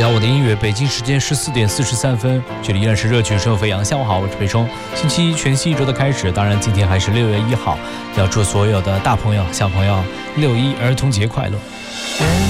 聊我的音乐，北京时间14点43分，这里依然是热曲声飞扬。下午好，我是裴冲。星期一，全新一周的开始，当然今天还是6月1号，要祝所有的大朋友、小朋友6·1儿童节快乐。